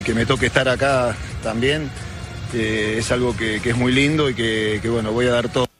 Que me toque estar acá también es algo que es muy lindo y que bueno, voy a dar todo.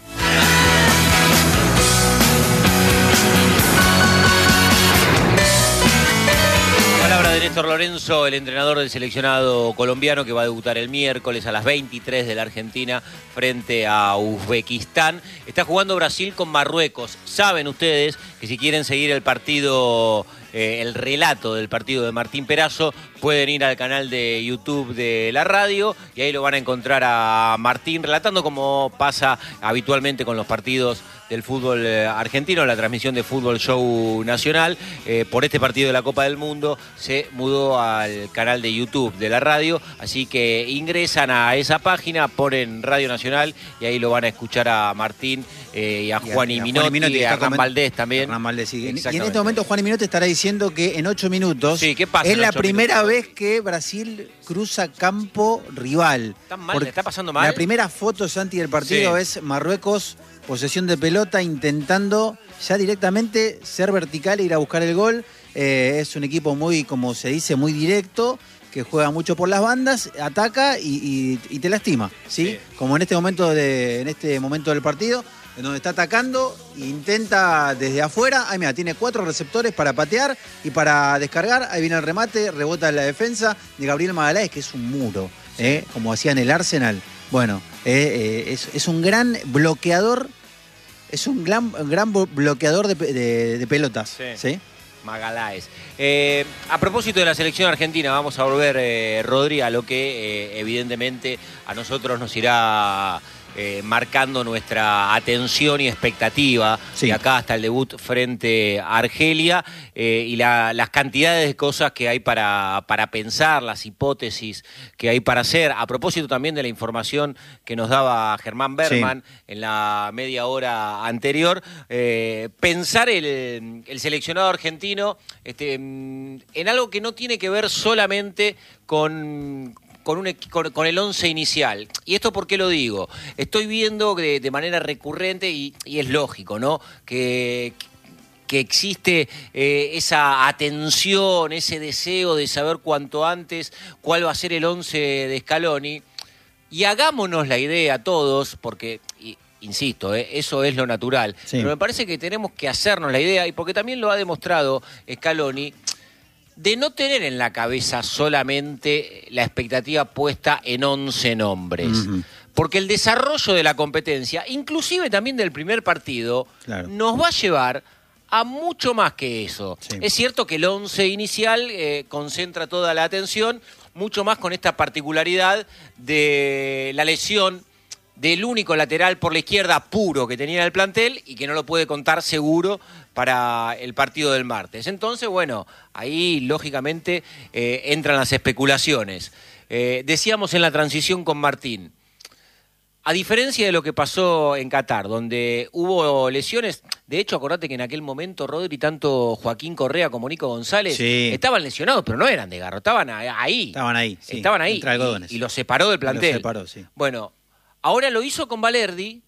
Palabra de Néstor Lorenzo, el entrenador del seleccionado colombiano que va a debutar el miércoles a las 23 de la Argentina frente a Uzbekistán. Está jugando Brasil con Marruecos. Saben ustedes que si quieren seguir el partido, el relato del partido de Martín Perazzo, pueden ir al canal de YouTube de la radio y ahí lo van a encontrar a Martín relatando como pasa habitualmente con los partidos del fútbol argentino, la transmisión de Fútbol Show Nacional. Por este partido de la Copa del Mundo se mudó al canal de YouTube de la radio, así que ingresan a esa página, ponen Radio Nacional y ahí lo van a escuchar a Martín y a Juan y Minotti y a Hernán Valdés también. Hernán Valdés, sí. Y en este momento Juan y Minotti estará diciendo que en 8 minutos sí, ¿qué pasa es la primera minutos? vez que Brasil cruza campo rival. ¿Está mal? ¿Le está pasando mal? La primera foto, Santi, del partido es Marruecos, posesión de pelota, intentando ya directamente ser vertical e ir a buscar el gol. Es un equipo muy, como se dice, muy directo, que juega mucho por las bandas, ataca y te lastima, ¿sí? Como en este momento del partido, en donde está atacando, intenta desde afuera. Ay, mira, tiene 4 receptores para patear y para descargar. Ahí viene el remate, rebota en la defensa de Gabriel Magaláes, que es un muro, como hacía en el Arsenal. Bueno, es un gran bloqueador, gran bloqueador de pelotas, ¿sí? Magaláes. A propósito de la selección argentina, vamos a volver, Rodri, a lo que evidentemente a nosotros nos irá marcando nuestra atención y expectativa de acá hasta el debut frente a Argelia y las cantidades de cosas que hay para pensar, las hipótesis que hay para hacer. A propósito también de la información que nos daba Germán Berman en la media hora anterior, pensar el seleccionado argentino en algo que no tiene que ver solamente con el 11 inicial. ¿Y esto por qué lo digo? Estoy viendo de manera recurrente, y es lógico, ¿no?, que existe esa atención, ese deseo de saber cuanto antes cuál va a ser el 11 de Scaloni. Y hagámonos la idea todos, porque, insisto, eso es lo natural. Pero me parece que tenemos que hacernos la idea, y porque también lo ha demostrado Scaloni, de no tener en la cabeza solamente la expectativa puesta en 11 nombres. Porque el desarrollo de la competencia, inclusive también del primer partido, nos va a llevar a mucho más que eso. Es cierto que el 11 inicial concentra toda la atención, mucho más con esta particularidad de la lesión del único lateral por la izquierda puro que tenía el plantel y que no lo puede contar seguro para el partido del martes. Entonces, bueno, ahí lógicamente entran las especulaciones. Decíamos en la transición con Martín, a diferencia de lo que pasó en Qatar, donde hubo lesiones, de hecho, acordate que en aquel momento, Rodri, tanto Joaquín Correa como Nico González estaban lesionados, pero no eran de Garro, estaban ahí. Estaban ahí. Entre algodones. Y los separó del plantel. Los separó, sí. Bueno, ahora lo hizo con Valerdi,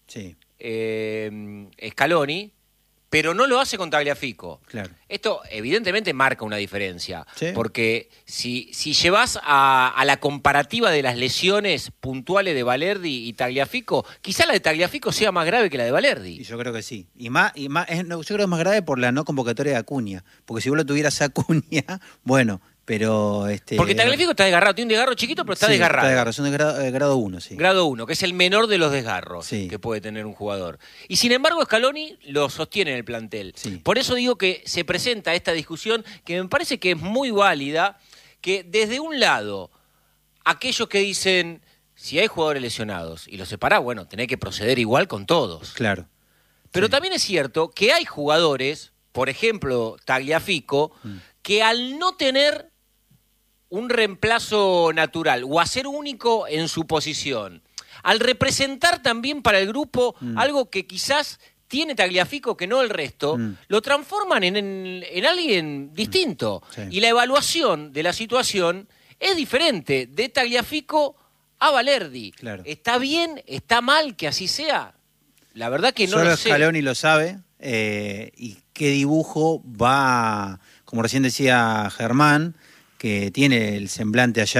Scaloni, pero no lo hace con Tagliafico. Claro. Esto evidentemente marca una diferencia, porque si llevas a la comparativa de las lesiones puntuales de Valerdi y Tagliafico, quizá la de Tagliafico sea más grave que la de Valerdi. Y yo creo que sí. Yo creo que es más grave por la no convocatoria de Acuña, porque si vos lo tuvieras a Acuña, bueno, pero porque Tagliafico está desgarrado, tiene un desgarro chiquito, pero está desgarrado. Está desgarrado, son de grado 1, sí. Grado 1, que es el menor de los desgarros que puede tener un jugador. Y sin embargo, Scaloni lo sostiene en el plantel. Por eso digo que se presenta esta discusión que me parece que es muy válida, que desde un lado, aquellos que dicen, si hay jugadores lesionados y los separás, bueno, tenés que proceder igual con todos. Claro. Pero también es cierto que hay jugadores, por ejemplo, Tagliafico, que al no tener un reemplazo natural o a ser único en su posición, al representar también para el grupo algo que quizás tiene Tagliafico que no el resto, lo transforman en alguien distinto. Y la evaluación de la situación es diferente de Tagliafico a Valerdi. ¿Está bien? ¿Está mal que así sea? La verdad que no lo sé. Solo Scaloni lo sabe, y qué dibujo va, como recién decía Germán, que tiene el semblante allá